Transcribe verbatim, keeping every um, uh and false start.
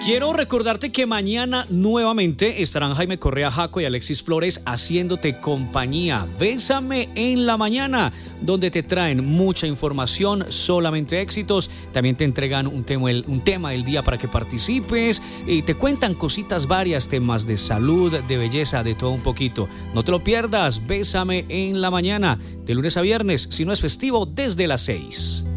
Quiero recordarte que mañana nuevamente estarán Jaime Correa Jaco y Alexis Flores haciéndote compañía. Bésame en la mañana, donde te traen mucha información, solamente éxitos. También te entregan un tema, un tema del día para que participes y te cuentan cositas varias, temas de salud, de belleza, de todo un poquito. No te lo pierdas, Bésame en la mañana, de lunes a viernes, si no es festivo, desde las seis.